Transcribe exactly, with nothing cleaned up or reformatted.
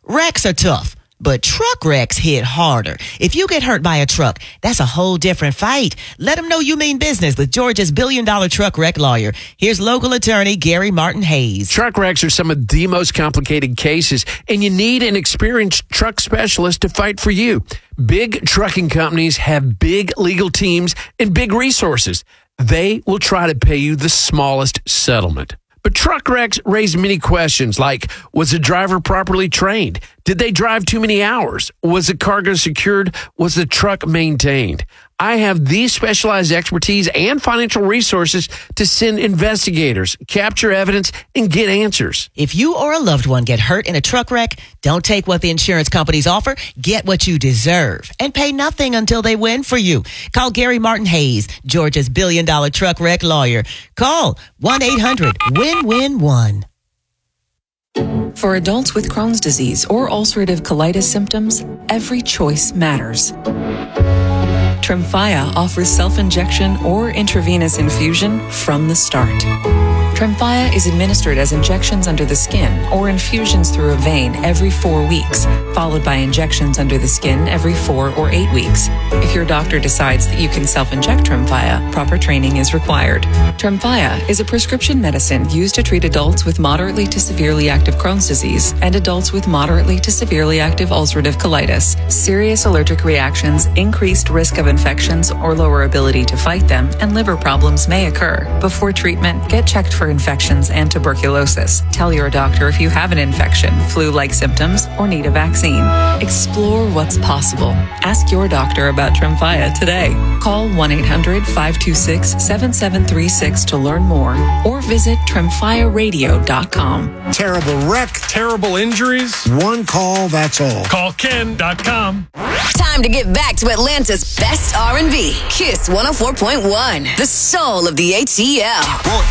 Wrecks are tough, but truck wrecks hit harder. If you get hurt by a truck, that's a whole different fight. Let them know you mean business with Georgia's billion-dollar truck wreck lawyer. Here's local attorney Gary Martin Hayes. Truck wrecks are some of the most complicated cases, and you need an experienced truck specialist to fight for you. Big trucking companies have big legal teams and big resources. They will try to pay you the smallest settlement. But truck wrecks raise many questions like, was the driver properly trained? Did they drive too many hours? Was the cargo secured? Was the truck maintained? I have these specialized expertise and financial resources to send investigators, capture evidence, and get answers. If you or a loved one get hurt in a truck wreck, don't take what the insurance companies offer. Get what you deserve and pay nothing until they win for you. Call Gary Martin Hayes, Georgia's billion-dollar truck wreck lawyer. Call one eight hundred win win one. For adults with Crohn's disease or ulcerative colitis symptoms, every choice matters. Tremfya offers self-injection or intravenous infusion from the start. Tremfya is administered as injections under the skin or infusions through a vein every four weeks, followed by injections under the skin every four or eight weeks. If your doctor decides that you can self-inject Tremfya, proper training is required. Tremfya is a prescription medicine used to treat adults with moderately to severely active Crohn's disease and adults with moderately to severely active ulcerative colitis. Serious allergic reactions, increased risk of infections or lower ability to fight them, and liver problems may occur. Before treatment, get checked for infections and tuberculosis. Tell your doctor if you have an infection, flu-like symptoms, or need a vaccine. Explore what's possible. Ask your doctor about Tremfya today. Call one eight hundred five two six seven seven three six to learn more or visit tremfya radio dot com. Terrible wreck. Terrible injuries. One call, that's all. Call ken dot com. Time to get back to Atlanta's best R and B. Kiss one oh four point one, the soul of the A T L.